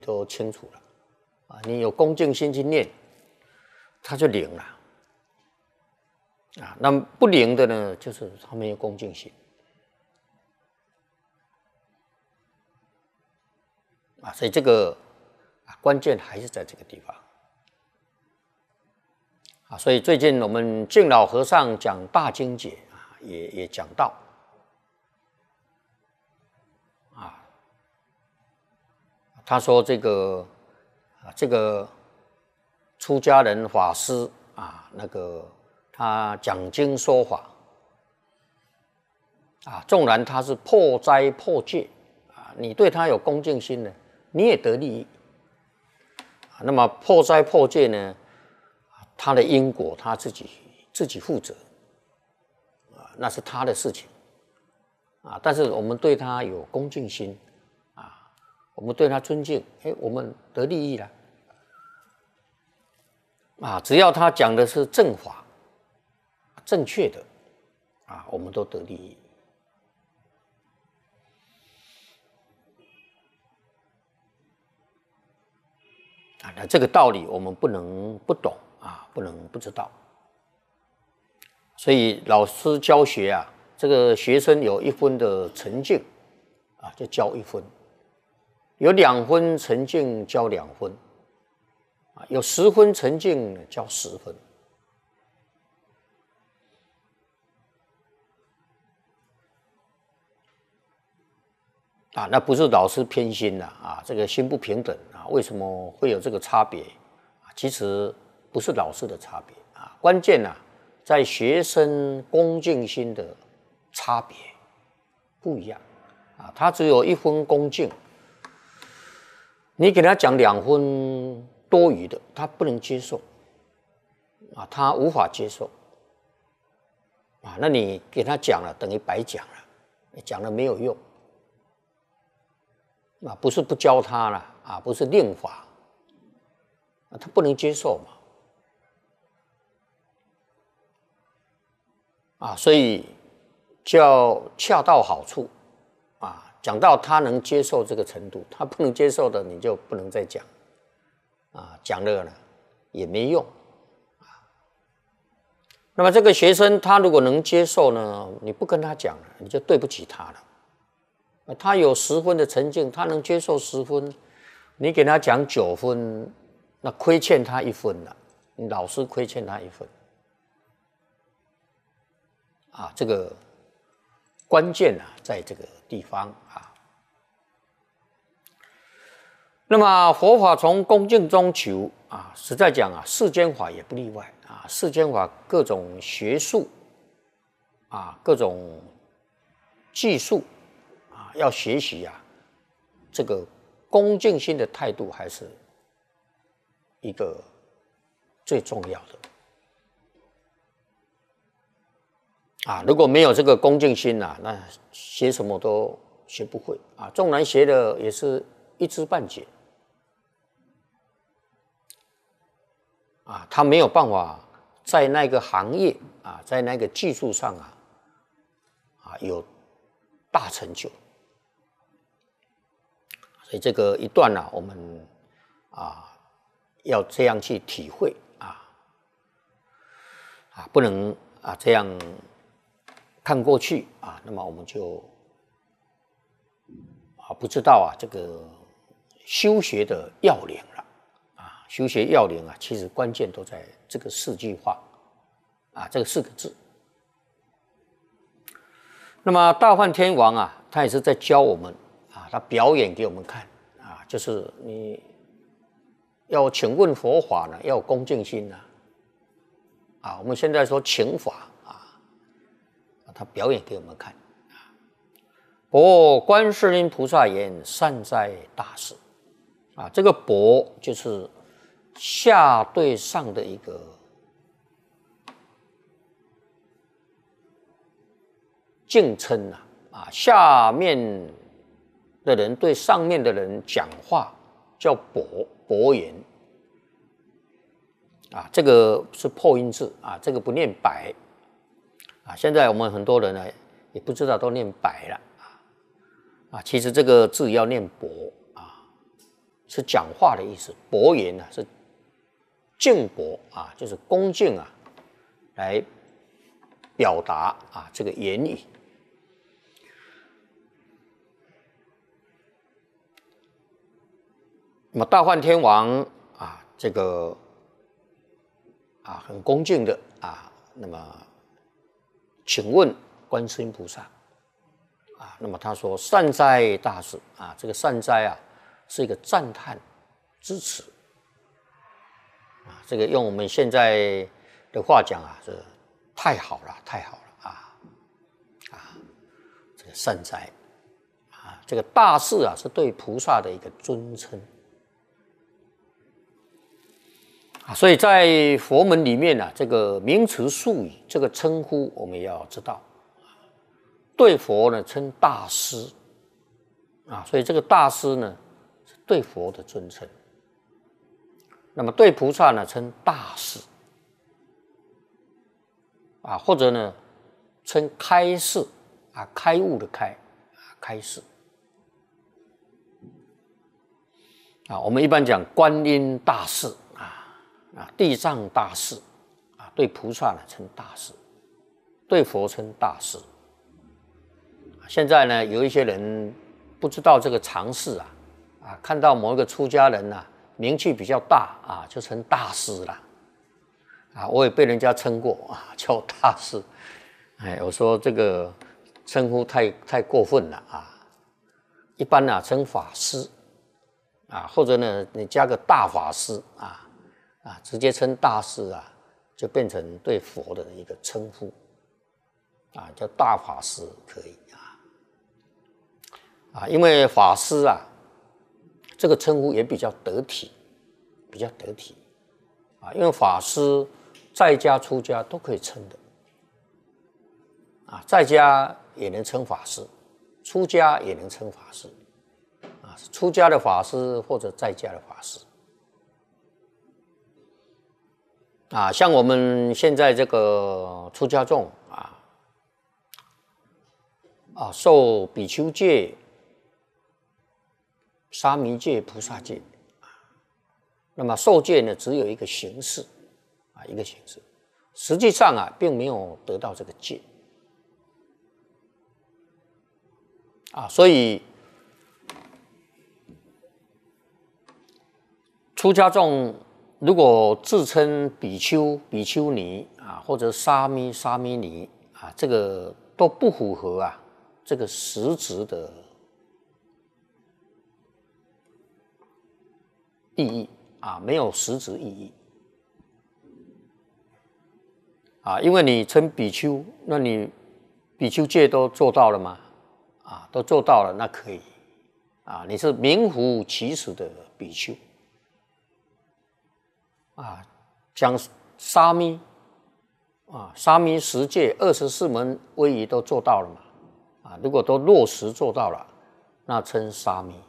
都清楚了啊。你有恭敬心去念，它就灵了啊。那不灵的呢，就是它没有恭敬心啊。所以这个关键还是在这个地方啊。所以最近我们敬老和尚讲大经解啊，也讲到。他说这个出家人法师啊，那个他讲经说法啊，纵然他是破灾破戒啊，你对他有恭敬心呢，你也得利益啊。那么破灾破戒呢，他的因果他自己负责啊，那是他的事情啊。但是我们对他有恭敬心。我们对他尊敬，我们得利益了啊！只要他讲的是正法、正确的啊，我们都得利益啊。那这个道理我们不能不懂啊，不能不知道。所以老师教学啊，这个学生有1分的沉静啊，就教1分。有2分沉静教2分，啊，有10分沉静教10分，啊，那不是老师偏心了啊，这个心不平等啊，为什么会有这个差别？其实不是老师的差别啊，关键啊在学生恭敬心的差别不一样啊，他只有1分恭敬。你给他讲2分多余的，他不能接受啊，他无法接受啊。那你给他讲了，等于白讲了，讲了没有用啊。不是不教他了啊，不是令法啊，他不能接受嘛啊，所以叫恰到好处啊。讲到他能接受这个程度，他不能接受的你就不能再讲啊，讲了呢也没用啊。那么这个学生他如果能接受呢，你不跟他讲了，你就对不起他了。他有10分的沉静，他能接受10分，你给他讲9分，那亏欠他1分了，你老师亏欠他1分啊。这个关键啊，在这个地方啊。那么佛法从恭敬中求啊，实在讲啊，世间法也不例外啊。世间法各种学术啊，各种技术啊，要学习啊，这个恭敬心的态度还是一个最重要的。啊，如果没有这个恭敬心啊，那学什么都学不会啊。纵然学的也是一知半解啊，他没有办法在那个行业啊，在那个技术上啊有大成就。所以这个一段啊，我们要这样去体会不能这样看过去啊，那么我们就不知道这个修学的要领了啊。修学要领其实关键都在这个4句话这个4个字。那么大梵天王他也是在教我们他表演给我们看就是你要请问佛法呢，要有恭敬心我们现在说请法他表演给我们看观世音菩萨言：善哉大士这个就是下对上的一个敬称下面的人对上面的人讲话叫薄言这个是破音字这个不念白现在我们很多人呢也不知道都念白了其实这个字要念薄是讲话的意思，博言啊是敬博啊，就是恭敬啊，来表达啊这个言语。那么大梵天王啊，这个啊很恭敬的啊，那么请问观世音菩萨啊，那么他说善哉大士啊，这个善哉啊是一个赞叹支持啊，这个用我们现在的话讲啊，是太好了，太好了啊，这个善哉啊，这个大士啊是对菩萨的一个尊称。所以在佛门里面呢，这个名词术语这个称呼我们要知道，对佛呢称大师啊，所以这个大师呢是对佛的尊称。那么对菩萨呢称大士啊，或者呢称开示啊，开悟的开啊，开示啊，我们一般讲观音大士啊，地藏大士啊，对菩萨呢称大士，对佛称大士。现在呢，有一些人不知道这个常识啊，看到某一个出家人名气比较大啊，就称大师了啊。我也被人家称过啊，叫大师。哎，我说这个称呼太过分了啊。一般称法师啊，或者呢你加个大法师直接称大师就变成对佛的一个称呼叫大法师可以因为法师这个称呼也比较得体，因为法师在家出家都可以称的在家也能称法师，出家也能称法师出家的法师或者在家的法师像我们现在这个出家众受比丘戒、沙弥戒、菩萨戒那么受戒呢只有一个形式一个形式，实际上并没有得到这个戒所以出家众如果自称比丘、比丘尼或者沙弥、沙弥尼这个都不符合这个实质的意义没有实质意义因为你称比丘，那你比丘戒都做到了吗？都做到了，那可以你是名副其实的比丘讲沙弥沙弥十戒、24门威仪都做到了嘛如果都落实做到了，那称沙弥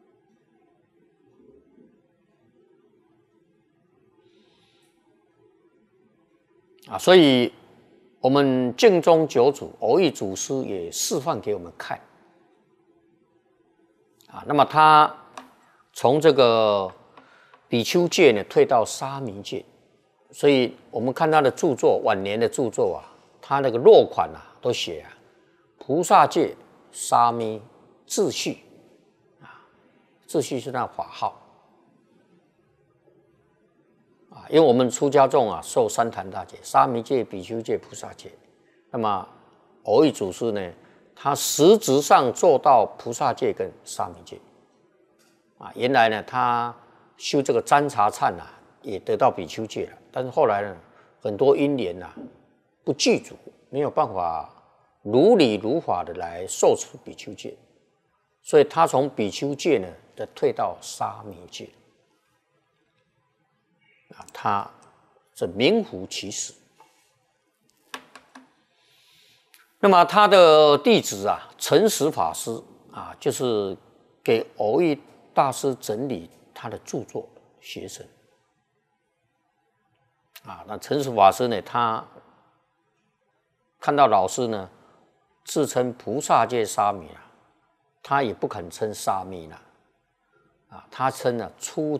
所以我们净宗九祖蕅益祖师也示范给我们看那么他从这个比丘戒呢退到沙弥戒，所以我们看他的著作，晚年的著作他那个落款都写菩萨戒、沙弥、秩序秩序是那法号因为我们出家众受三坛大戒，沙弥戒、比丘戒、菩萨戒。那么蕅益祖师呢，他实质上做到菩萨戒跟沙弥戒原来呢，他修这个占茶忏也得到比丘戒了，但是后来呢，很多因缘不具足，没有办法如理如法的来受持比丘戒，所以他从比丘戒呢，再退到沙弥戒他是名副其实。那么他的弟子诚实法师就是给蕅益大师整理他的著作学生那诚实法师呢，他看到老师呢自称菩萨戒沙弥他也不肯称沙弥了他称出